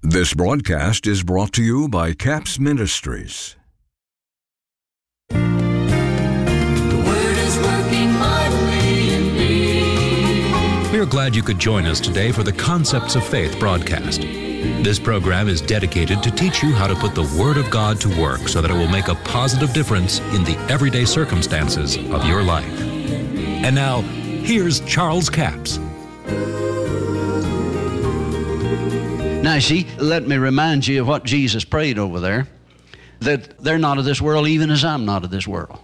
This broadcast is brought to you by Capps Ministries. The Word is working mightily in me. We are glad you could join us today for the Concepts of Faith broadcast. This program is dedicated to teach you how to put the Word of God to work so that it will make a positive difference in the everyday circumstances of your life. And now, here's Charles Capps. Now, see, let me remind you of what Jesus prayed over there, that they're not of this world even as I'm not of this world.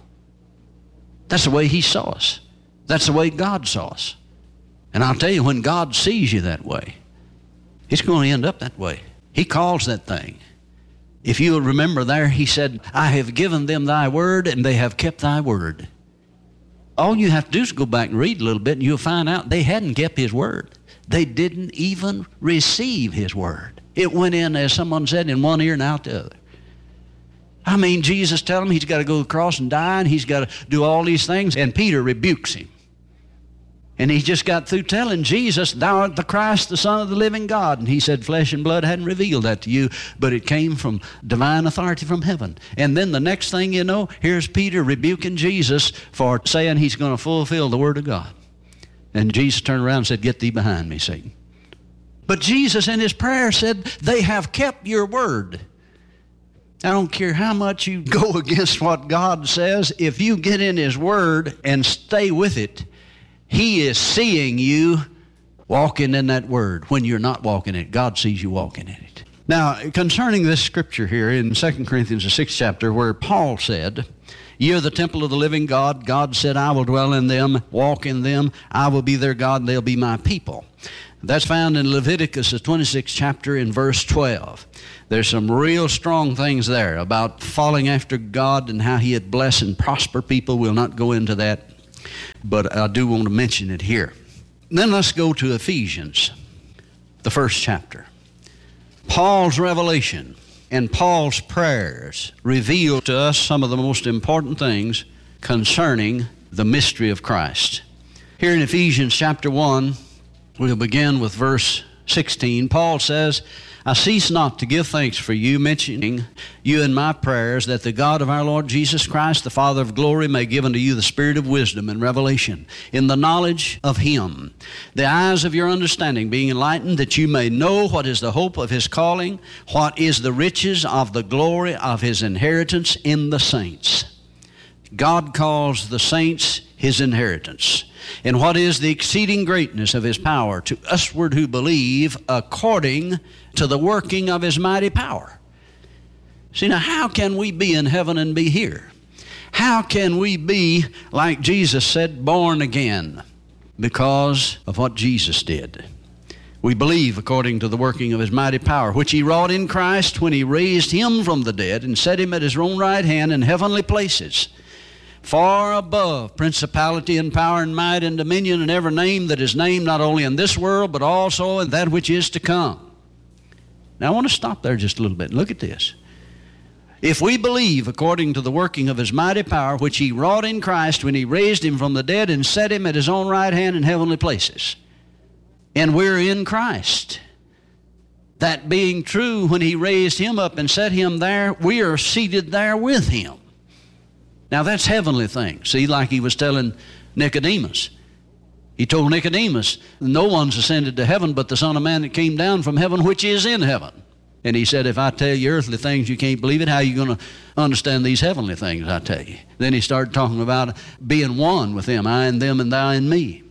That's the way He saw us. That's the way God saw us. And I'll tell you, when God sees you that way, it's going to end up that way. He calls that thing. If you remember there, He said, I have given them thy word, and they have kept thy word. All you have to do is go back and read a little bit, and you'll find out they hadn't kept His word. They didn't even receive His word. It went in, as someone said, in one ear and out the other. I mean, Jesus tells him He's got to go to the cross and die, and He's got to do all these things, and Peter rebukes him. And he just got through telling Jesus, thou art the Christ, the Son of the living God. And He said, flesh and blood hadn't revealed that to you, but it came from divine authority from heaven. And then the next thing you know, here's Peter rebuking Jesus for saying he's going to fulfill the Word of God. And Jesus turned around and said, get thee behind me, Satan. But Jesus in His prayer said, they have kept your word. I don't care how much you go against what God says, if you get in His word and stay with it, He is seeing you walking in that word. When you're not walking in it, God sees you walking in it. Now, concerning this scripture here in 2 Corinthians, the 6th chapter, where Paul said, ye are the temple of the living God. God said, I will dwell in them, walk in them. I will be their God, and they'll be my people. That's found in Leviticus, the 26th chapter, in verse 12. There's some real strong things there about following after God and how He had blessed and prosper people. We'll not go into that, but I do want to mention it here. Then let's go to Ephesians, the 1st chapter. Paul's revelation and Paul's prayers reveal to us some of the most important things concerning the mystery of Christ. Here in Ephesians chapter 1, we'll begin with verse 16. Paul says, I cease not to give thanks for you, mentioning you in my prayers, that the God of our Lord Jesus Christ, the Father of glory, may give unto you the spirit of wisdom and revelation in the knowledge of Him, the eyes of your understanding being enlightened, that you may know what is the hope of His calling, what is the riches of the glory of His inheritance in the saints. God calls the saints His inheritance. And what is the exceeding greatness of His power to usward who believe, according to the working of His mighty power. See, now how can we be in heaven and be here? How can we be, like Jesus said, born again? Because of what Jesus did. We believe according to the working of His mighty power, which He wrought in Christ when He raised Him from the dead and set Him at His own right hand in heavenly places, far above principality and power and might and dominion and every name that is named, not only in this world, but also in that which is to come. Now I want to stop there just a little bit and look at this. If we believe according to the working of His mighty power, which He wrought in Christ when He raised Him from the dead and set Him at His own right hand in heavenly places, and we're in Christ, that being true, when He raised Him up and set Him there, we are seated there with Him. Now that's heavenly things. See, like He was telling Nicodemus. He told Nicodemus, no one's ascended to heaven but the Son of Man that came down from heaven, which is in heaven. And He said, if I tell you earthly things, you can't believe it, how are you going to understand these heavenly things I tell you? Then He started talking about being one with them, I and them and thou and me.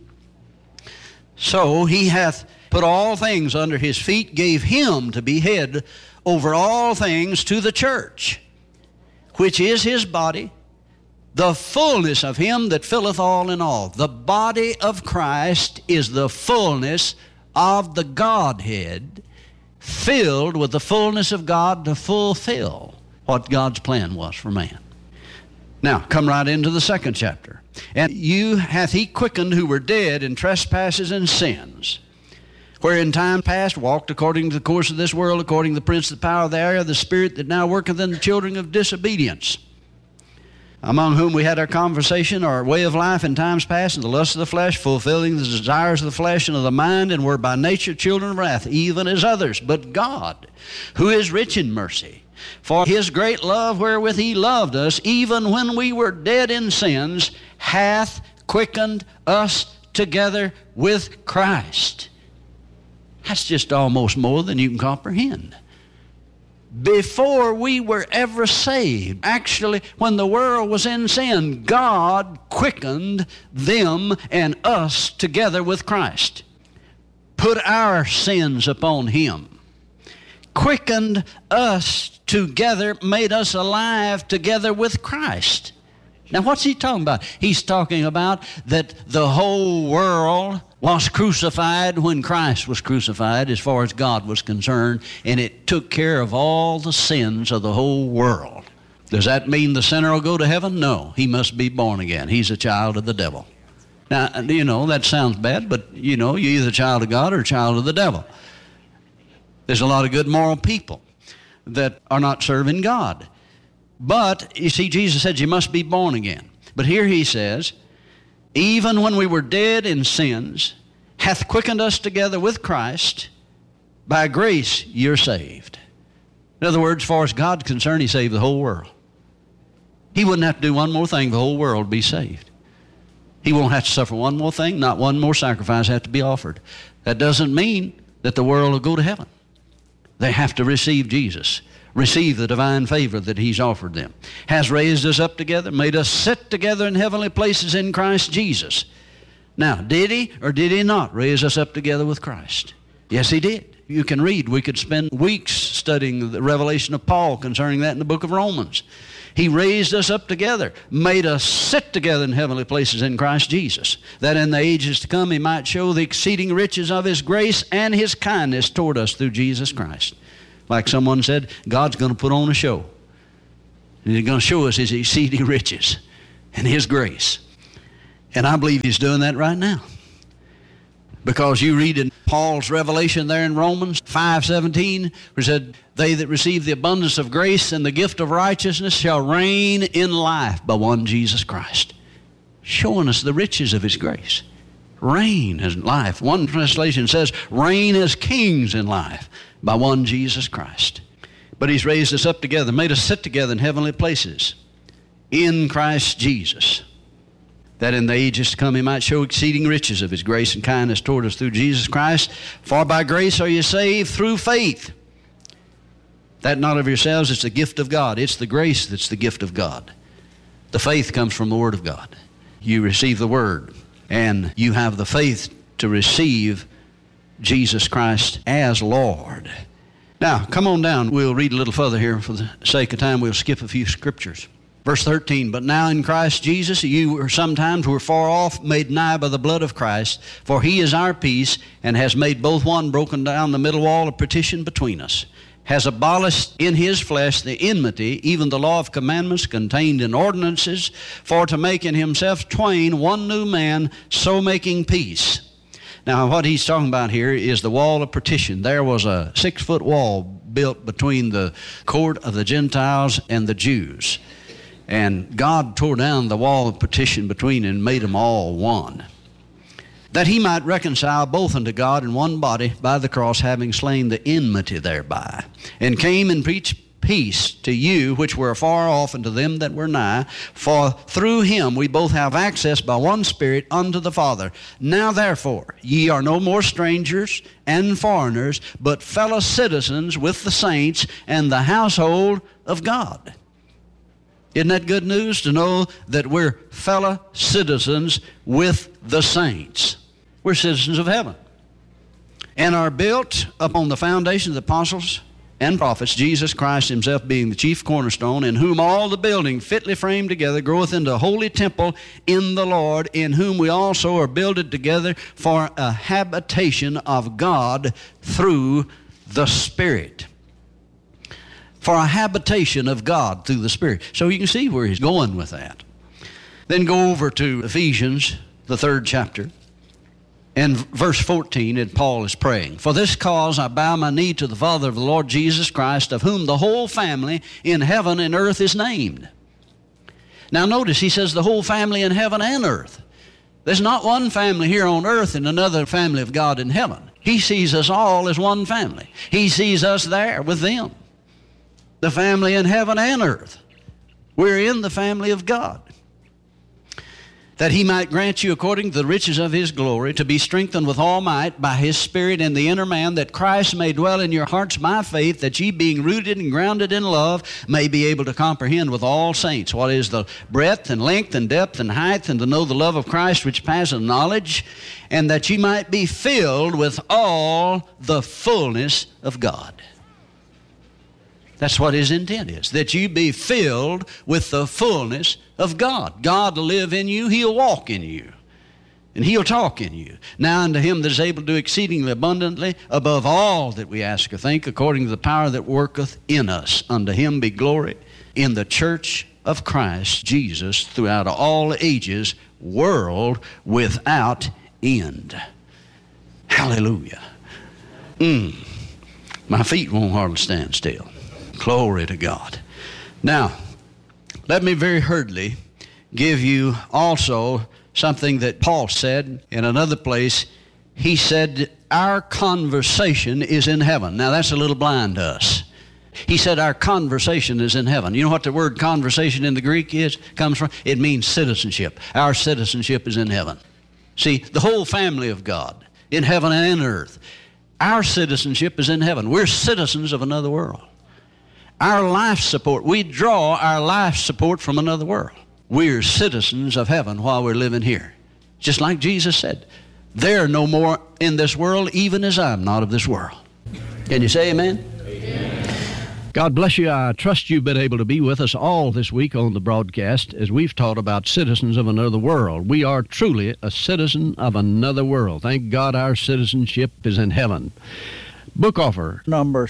So He hath put all things under His feet, gave Him to be head over all things to the church, which is His body, the fullness of Him that filleth all in all. The body of Christ is the fullness of the Godhead, filled with the fullness of God to fulfill what God's plan was for man. Now, come right into the 2nd chapter. And you hath He quickened who were dead in trespasses and sins, where in time past walked according to the course of this world, according to the prince of the power of the air, the spirit that now worketh in the children of disobedience, among whom we had our conversation, our way of life in times past, in the lust of the flesh, fulfilling the desires of the flesh and of the mind, and were by nature children of wrath, even as others. But God, who is rich in mercy, for his great love wherewith he loved us, even when we were dead in sins, hath quickened us together with Christ. That's just almost more than you can comprehend. Before we were ever saved, actually, when the world was in sin, God quickened them and us together with Christ. Put our sins upon him. Quickened us together, made us alive together with Christ. Now, what's he talking about? He's talking about that the whole world was crucified when Christ was crucified, as far as God was concerned, and it took care of all the sins of the whole world. Does that mean the sinner will go to heaven? No, he must be born again. He's a child of the devil. Now, you know, that sounds bad, but, you know, you're either a child of God or a child of the devil. There's a lot of good moral people that are not serving God. But, you see, Jesus said you must be born again. But here he says, even when we were dead in sins, hath quickened us together with Christ. By grace you're saved. In other words, as far as God's concerned, he saved the whole world. He wouldn't have to do one more thing, the whole world would be saved. He won't have to suffer one more thing, not one more sacrifice have to be offered. That doesn't mean that the world will go to heaven. They have to receive Jesus, receive the divine favor that he's offered them. Has raised us up together, made us sit together in heavenly places in Christ Jesus. Now, did he or did he not raise us up together with Christ? Yes, he did. You can read. We could spend weeks studying the revelation of Paul concerning that in the book of Romans. He raised us up together, made us sit together in heavenly places in Christ Jesus, that in the ages to come he might show the exceeding riches of his grace and his kindness toward us through Jesus Christ. Like someone said, God's going to put on a show. And he's going to show us his exceeding riches and his grace. And I believe he's doing that right now. Because you read in Paul's revelation there in Romans 5:17, where he said, they that receive the abundance of grace and the gift of righteousness shall reign in life by one Jesus Christ. Showing us the riches of his grace. Reign in life. One translation says, reign as kings in life by one Jesus Christ. But he's raised us up together, made us sit together in heavenly places in Christ Jesus, that in the ages to come he might show exceeding riches of his grace and kindness toward us through Jesus Christ. For by grace are you saved through faith. That not of yourselves, it's the gift of God. It's the grace that's the gift of God. The faith comes from the Word of God. You receive the Word, and you have the faith to receive Jesus Christ as Lord. Now, come on down. We'll read a little further here. For the sake of time, we'll skip a few scriptures. Verse 13, but now in Christ Jesus, you were sometimes were far off, made nigh by the blood of Christ, for he is our peace, and has made both one, broken down the middle wall of partition between us, has abolished in his flesh the enmity, even the law of commandments contained in ordinances, for to make in himself twain one new man, so making peace. Now, what he's talking about here is the wall of partition. There was a 6-foot wall built between the court of the Gentiles and the Jews. And God tore down the wall of partition between and made them all one, that he might reconcile both unto God in one body by the cross, having slain the enmity thereby, and came and preached peace to you which were afar off, and to them that were nigh. For through him we both have access by one Spirit unto the Father. Now therefore ye are no more strangers and foreigners, but fellow citizens with the saints and the household of God. Isn't that good news to know that we're fellow citizens with the saints? We're citizens of heaven, and are built upon the foundation of the apostles and prophets, Jesus Christ himself being the chief cornerstone, in whom all the building fitly framed together groweth into a holy temple in the Lord, in whom we also are builded together for a habitation of God through the Spirit. For a habitation of God through the Spirit. So you can see where he's going with that. Then go over to Ephesians, the 3rd chapter, and verse 14, and Paul is praying. For this cause I bow my knee to the Father of the Lord Jesus Christ, of whom the whole family in heaven and earth is named. Now notice, he says the whole family in heaven and earth. There's not one family here on earth and another family of God in heaven. He sees us all as one family. He sees us there with them. The family in heaven and earth. We're in the family of God. That he might grant you according to the riches of his glory to be strengthened with all might by his Spirit in the inner man, that Christ may dwell in your hearts by faith, that ye being rooted and grounded in love may be able to comprehend with all saints what is the breadth and length and depth and height, and to know the love of Christ which passeth knowledge, and that ye might be filled with all the fullness of God. That's what his intent is, that you be filled with the fullness of God. God will live in you, he'll walk in you, and he'll talk in you. Now unto him that is able to do exceedingly abundantly above all that we ask or think, according to the power that worketh in us. Unto him be glory in the church of Christ Jesus throughout all ages, world without end. Hallelujah. My feet won't hardly stand still. Glory to God. Now, let me very hurriedly give you also something that Paul said in another place. He said, our conversation is in heaven. Now, that's a little blind to us. He said, our conversation is in heaven. You know what the word conversation in the Greek comes from? It means citizenship. Our citizenship is in heaven. See, the whole family of God, in heaven and in earth, our citizenship is in heaven. We're citizens of another world. Our life support, we draw our life support from another world. We're citizens of heaven while we're living here. Just like Jesus said, they're no more in this world, even as I'm not of this world. Can you say amen? Amen. God bless you. I trust you've been able to be with us all this week on the broadcast as we've taught about citizens of another world. We are truly a citizen of another world. Thank God our citizenship is in heaven. Book offer number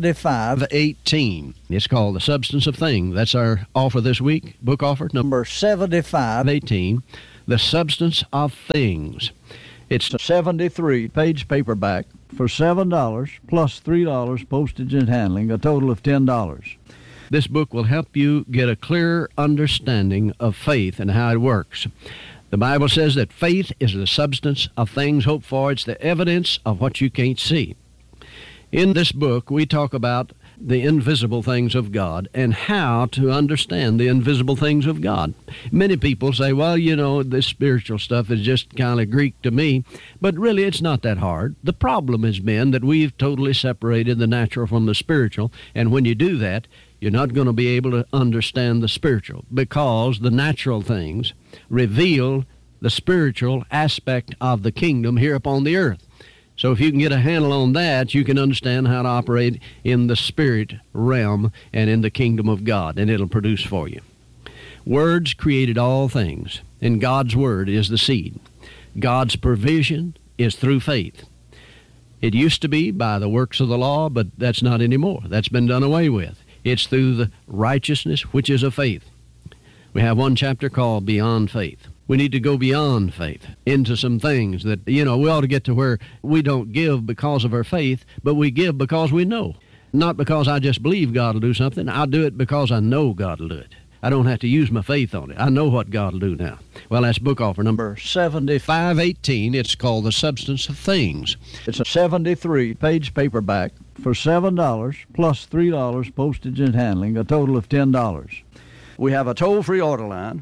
7518. It's called The Substance of Things. That's our offer this week. Book offer number 7518. The Substance of Things. It's a 73-page paperback for $7 plus $3 postage and handling, a total of $10. This book will help you get a clearer understanding of faith and how it works. The Bible says that faith is the substance of things hoped for. It's the evidence of what you can't see. In this book, we talk about the invisible things of God and how to understand the invisible things of God. Many people say, well, you know, this spiritual stuff is just kind of Greek to me, but really it's not that hard. The problem has been that we've totally separated the natural from the spiritual, and when you do that, you're not going to be able to understand the spiritual, because the natural things reveal the spiritual aspect of the kingdom here upon the earth. So if you can get a handle on that, you can understand how to operate in the spirit realm and in the kingdom of God, and it'll produce for you. Words created all things, and God's word is the seed. God's provision is through faith. It used to be by the works of the law, but that's not anymore. That's been done away with. It's through the righteousness which is of faith. We have one chapter called Beyond Faith. We need to go beyond faith into some things that, you know, we ought to get to where we don't give because of our faith, but we give because we know. Not because I just believe God will do something. I'll do it because I know God will do it. I don't have to use my faith on it. I know what God will do now. Well, that's book offer number 7518. It's called The Substance of Things. It's a 73-page paperback for $7 plus $3 postage and handling, a total of $10. We have a toll-free order line,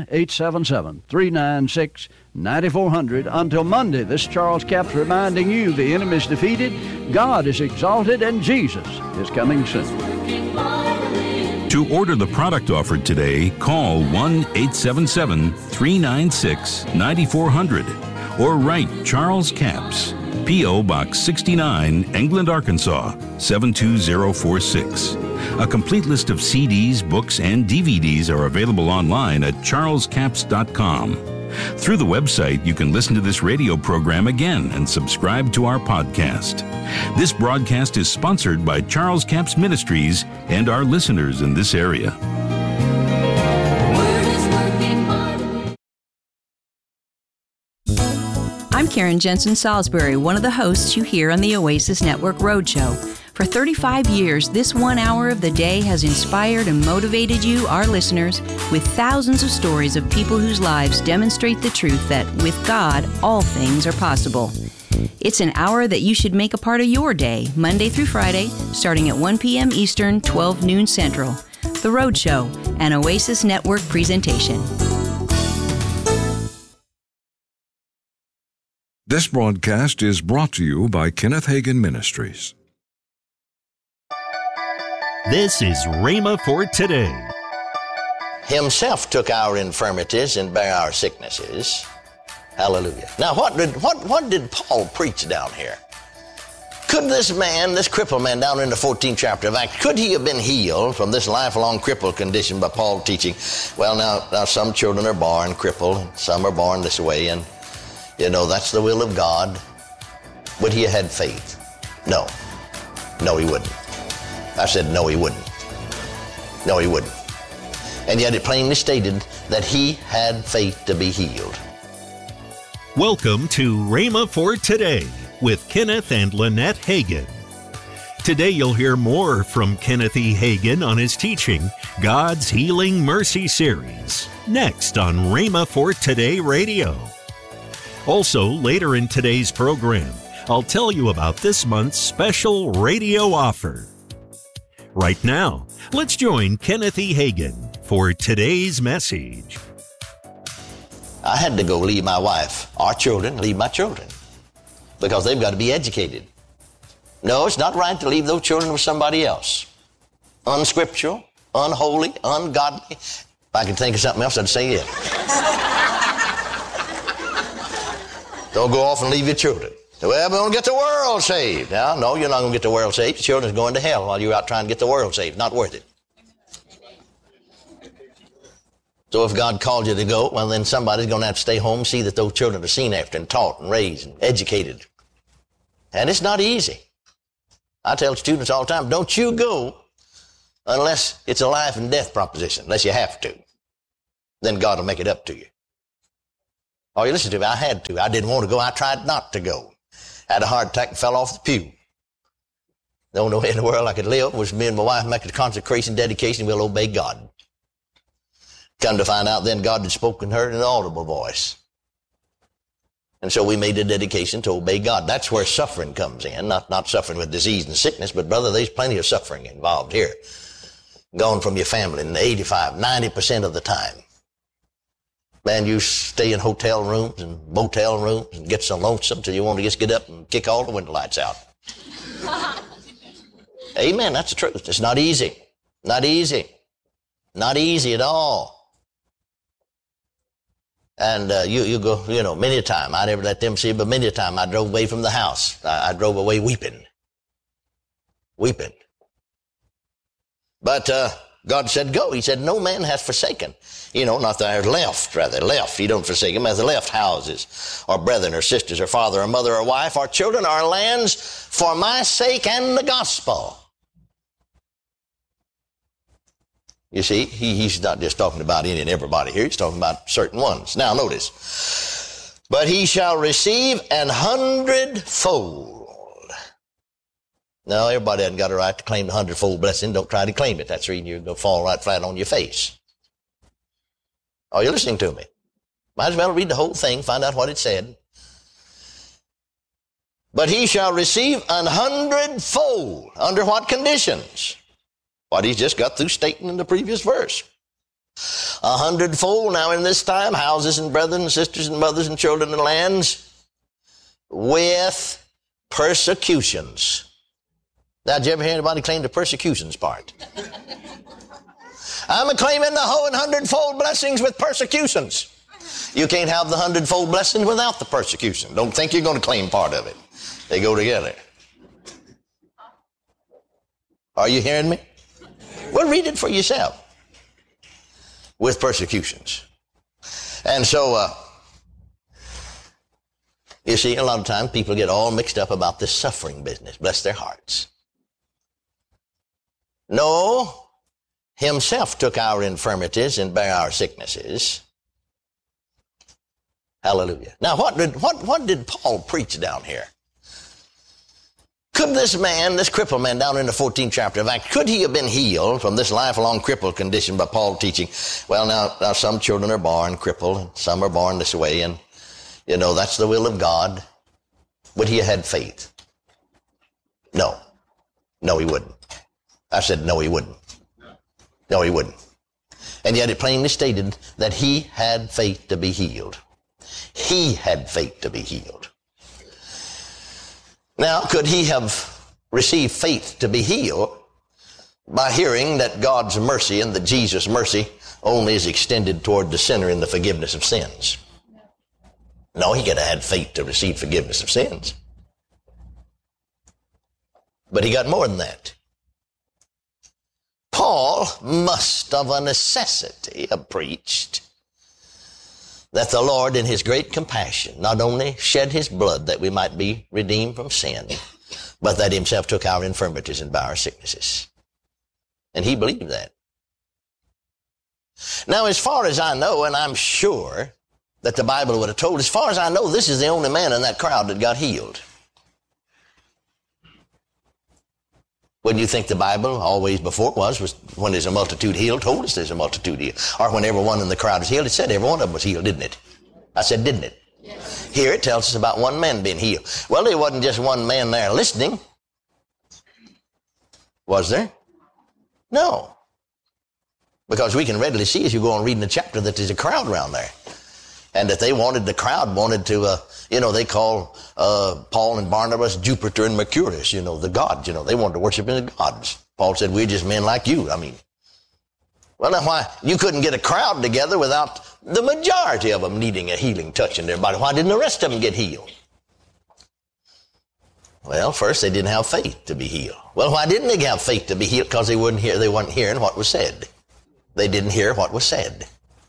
1-877-396-9400. Until Monday, this is Charles Capps reminding you the enemy is defeated, God is exalted, and Jesus is coming soon. To order the product offered today, call 1-877-396-9400 or write Charles Capps, P.O. Box 69, England, Arkansas, 72046. A complete list of CDs, books, and DVDs are available online at charlescapps.com. Through the website, you can listen to this radio program again and subscribe to our podcast. This broadcast is sponsored by Charles Capps Ministries and our listeners in this area. I'm Karen Jensen Salisbury, one of the hosts you hear on the Oasis Network Roadshow. For 35 years, this 1 hour of the day has inspired and motivated you, our listeners, with thousands of stories of people whose lives demonstrate the truth that with God, all things are possible. It's an hour that you should make a part of your day, Monday through Friday, starting at 1 p.m. Eastern, 12 noon Central. The Road Show, an Oasis Network presentation. This broadcast is brought to you by Kenneth Hagin Ministries. This is Rhema for today. Himself took our infirmities and bare our sicknesses. Hallelujah. Now, what did Paul preach down here? Could this man, this crippled man down in the 14th chapter of Acts, could he have been healed from this lifelong crippled condition by Paul teaching? Well, now some children are born crippled, and some are born this way, and you know, that's the will of God. Would he have had faith? No. No, he wouldn't. I said, no, he wouldn't. No, he wouldn't. And yet it plainly stated that he had faith to be healed. Welcome to Rhema for Today with Kenneth and Lynette Hagin. Today you'll hear more from Kenneth E. Hagin on his teaching, God's Healing Mercy Series, next on Rhema for Today Radio. Also, later in today's program, I'll tell you about this month's special radio offer. Right now, let's join Kenneth E. Hagin for today's message. I had to go leave my wife, our children, leave my children, because they've got to be educated. No, it's not right to leave those children with somebody else. Unscriptural, unholy, ungodly. If I could think of something else, I'd say it. Don't go off and leave your children. Well, we're going to get the world saved. Now, no, you're not going to get the world saved. Your children's going to hell while you're out trying to get the world saved. Not worth it. So if God called you to go, well, then somebody's going to have to stay home, see that those children are seen after and taught and raised and educated. And it's not easy. I tell students all the time, don't you go unless it's a life and death proposition, unless you have to. Then God will make it up to you. Oh, you listen to me, I had to. I didn't want to go. I tried not to go. Had a heart attack and fell off the pew. The only way in the world I could live was me and my wife make a consecration, dedication, we'll obey God. Come to find out then God had spoken to her in an audible voice. And so we made a dedication to obey God. That's where suffering comes in, not suffering with disease and sickness, but brother, there's plenty of suffering involved here. Gone from your family in 85, 90% of the time. Man, you stay in hotel rooms and motel rooms and get so lonesome till you want to just get up and kick all the window lights out. Amen, that's the truth. It's not easy. Not easy. Not easy at all. And you go, you know, many a time, I never let them see it, but many a time I drove away from the house. I drove away weeping. Weeping. But God said, go. He said, no man hath forsaken. You know, not that left, rather, left. He don't forsake him as the left houses, or brethren, or sisters, or father, or mother, or wife, or children, or lands, for my sake and the gospel. You see, he's not just talking about any and everybody here. He's talking about certain ones. Now, notice. But he shall receive 100-fold. No, everybody hasn't got a right to claim the 100-fold blessing. Don't try to claim it. That's the reason you're going to fall right flat on your face. Are you listening to me? Might as well read the whole thing, find out what it said. But he shall receive 100-fold. Under what conditions? What he's just got through stating in the previous verse. 100-fold now in this time, houses and brethren and sisters and mothers and children and lands with persecutions. Now, did you ever hear anybody claim the persecutions part? I'm claiming the whole 100-fold blessings with persecutions. You can't have the 100-fold blessing without the persecution. Don't think you're going to claim part of it. They go together. Are you hearing me? Well, read it for yourself. With persecutions. And so, you see, a lot of times people get all mixed up about this suffering business. Bless their hearts. No. Himself took our infirmities and bare our sicknesses. Hallelujah. Now, what did Paul preach down here? Could this man, this crippled man down in the 14th chapter of Acts, could he have been healed from this lifelong crippled condition by Paul teaching? Well, now some children are born crippled, and some are born this way, and, you know, that's the will of God. Would he have had faith? No. No, he wouldn't. I said, no, he wouldn't. No, he wouldn't. And yet it plainly stated that he had faith to be healed. He had faith to be healed. Now, could he have received faith to be healed by hearing that God's mercy and that Jesus' mercy only is extended toward the sinner in the forgiveness of sins? No, he could have had faith to receive forgiveness of sins. But he got more than that. Paul must of a necessity have preached that the Lord in his great compassion not only shed his blood that we might be redeemed from sin, but that himself took our infirmities and bare our sicknesses. And he believed that. Now, as far as I know, and I'm sure that the Bible would have told, as far as I know, this is the only man in that crowd that got healed. Wouldn't you think the Bible always before was when there's a multitude healed, told us there's a multitude healed. Or when everyone in the crowd was healed, it said every one of them was healed, didn't it? I said, didn't it? Yes. Here it tells us about one man being healed. Well, there wasn't just one man there listening. Was there? No. Because we can readily see as you go on reading the chapter that there's a crowd around there. And that the crowd wanted to, they call Paul and Barnabas Jupiter and Mercurius, the gods, they wanted to worship in the gods. Paul said, we're just men like you. Well, now why? You couldn't get a crowd together without the majority of them needing a healing touch in their body. Why didn't the rest of them get healed? Well, first they didn't have faith to be healed. Well, why didn't they have faith to be healed? Because they weren't hearing what was said. They didn't hear what was said.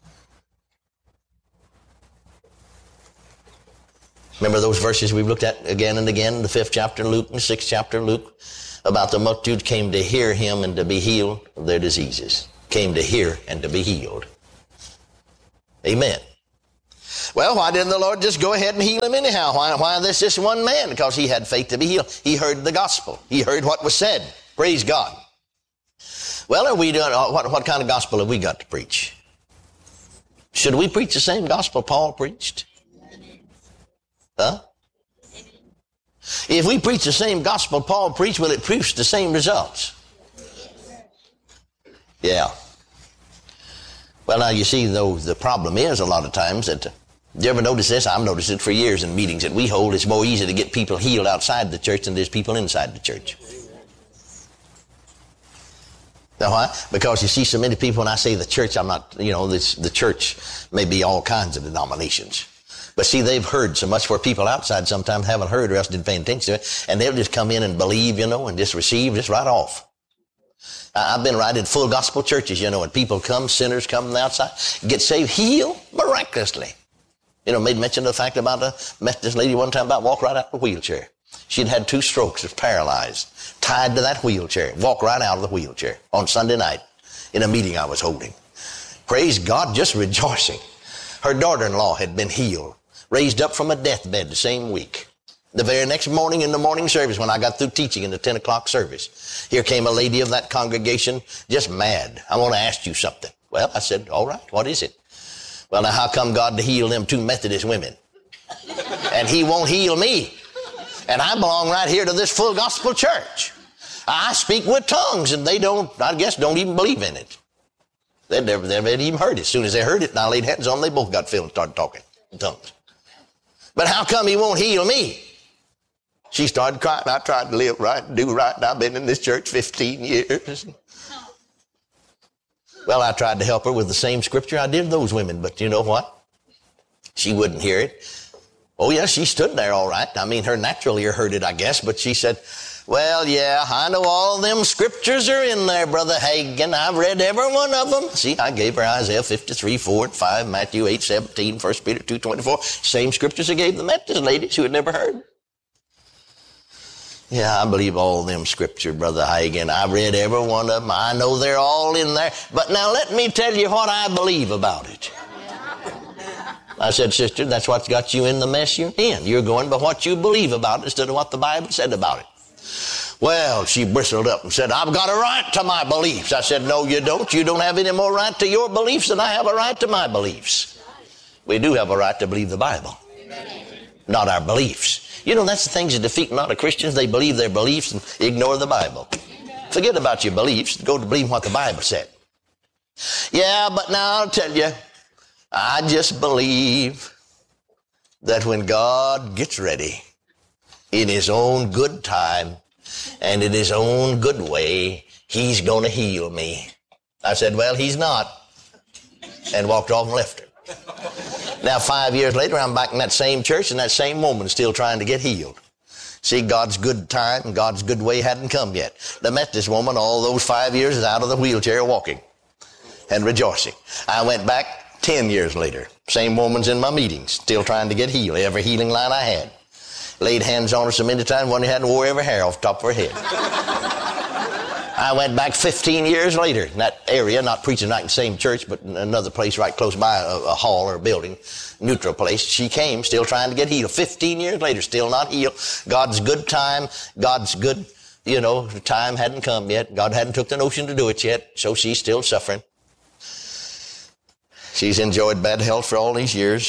Remember those verses we've looked at again and again in the 5th chapter of Luke and the 6th chapter of Luke about the multitude came to hear him and to be healed of their diseases. Came to hear and to be healed. Amen. Well, why didn't the Lord just go ahead and heal him anyhow? Why this just one man? Because he had faith to be healed. He heard the gospel. He heard what was said. Praise God. Well, are we doing, what kind of gospel have we got to preach? Should we preach the same gospel Paul preached? Huh? If we preach the same gospel Paul preached, will it produce the same results? Yeah. Well, now you see, though, the problem is a lot of times that, you ever notice this? I've noticed it for years in meetings that we hold. It's more easy to get people healed outside the church than there's people inside the church. Now why? Because you see so many people, when I say the church, I'm not, the church may be all kinds of denominations. But see, they've heard so much where people outside sometimes haven't heard or else didn't pay attention to it, and they'll just come in and believe, and just receive just right off. I've been right in full gospel churches, and people come, sinners come from the outside, get saved, healed miraculously. Made mention of the fact about a Methodist lady one time about walk right out of the wheelchair. She'd had 2 strokes, was paralyzed, tied to that wheelchair, walked right out of the wheelchair on Sunday night in a meeting I was holding. Praise God, just rejoicing. Her daughter-in-law had been healed, raised up from a deathbed the same week. The very next morning in the morning service, when I got through teaching in the 10 o'clock service, here came a lady of that congregation, just mad. I want to ask you something. Well, I said, all right, what is it? Well, now how come God to heal them 2 Methodist women? And he won't heal me. And I belong right here to this full gospel church. I speak with tongues, and they don't even believe in it. They never even heard it. As soon as they heard it, and I laid hands on them, they both got filled and started talking in tongues. But how come he won't heal me? She started crying. I tried to live right and do right, and I've been in this church 15 years. Well, I tried to help her with the same scripture I did those women, but you know what? She wouldn't hear it. Oh, yeah, she stood there all right. Her natural ear heard it, I guess, but she said, well, yeah, I know all them scriptures are in there, Brother Hagin. I've read every one of them. See, I gave her Isaiah 53, 4 and 5, Matthew 8, 17, 1 Peter 2, 24. Same scriptures I gave the Methodist ladies who had never heard. Yeah, I believe all them scriptures, Brother Hagin. I've read every one of them. I know they're all in there. But now let me tell you what I believe about it. I said, sister, that's what's got you in the mess you're in. You're going by what you believe about it instead of what the Bible said about it. Well, she bristled up and said, I've got a right to my beliefs. I said, no, you don't. You don't have any more right to your beliefs than I have a right to my beliefs. We do have a right to believe the Bible, not our beliefs. You know, that's the things that defeat a lot of Christians. They believe their beliefs and ignore the Bible. Forget about your beliefs. Go to believe what the Bible said. Yeah, but now I'll tell you, I just believe that when God gets ready, in His own good time and in His own good way, He's going to heal me. I said, well, He's not. And walked off and left her. Now, 5 years later, I'm back in that same church in that same moment, still trying to get healed. See, God's good time and God's good way hadn't come yet. The Methodist woman, all those 5 years, is out of the wheelchair walking and rejoicing. I went back 10 years later. Same woman's in my meetings, still trying to get healed. Every healing line I had. Laid hands on her so many times, one who hadn't wore every hair off the top of her head. I went back 15 years later in that area, not preaching like in the same church, but in another place right close by, a hall or a building, neutral place. She came, still trying to get healed. 15 years later, still not healed. God's good time, God's good, time hadn't come yet. God hadn't took the notion to do it yet, so she's still suffering. She's enjoyed bad health for all these years.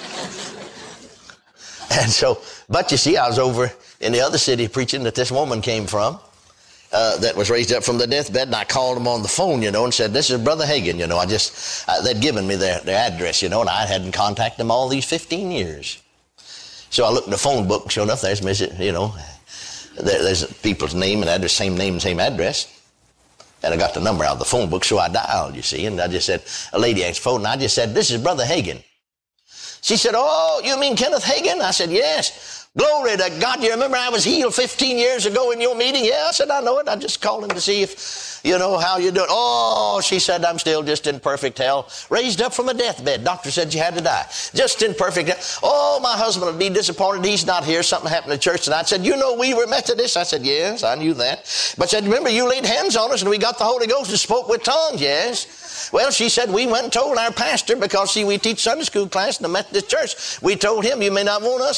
And so, but you see, I was over in the other city preaching that this woman came from. That was raised up from the deathbed, and I called them on the phone, and said, this is Brother Hagin, they'd given me their address, and I hadn't contacted them all these 15 years. So I looked in the phone book, sure enough, there's people's name and address, same name, same address. And I got the number out of the phone book, so I dialed, you see, and I just said, a lady answered the phone, and I just said, this is Brother Hagin. She said, oh, you mean Kenneth Hagin? I said, yes. Glory to God. You remember I was healed 15 years ago in your meeting? Yeah, I said, I know it. I just called him to see if, how you doing. Oh, she said, I'm still just in perfect health. Raised up from a deathbed. Doctor said you had to die. Just in perfect health. Oh, my husband would be disappointed. He's not here. Something happened to church tonight. I said, we were Methodists. I said, yes, I knew that. But said, remember, you laid hands on us and we got the Holy Ghost and spoke with tongues. Yes. Well, she said, we went and told our pastor because, we teach Sunday school class in the Methodist church. We told him, you may not want us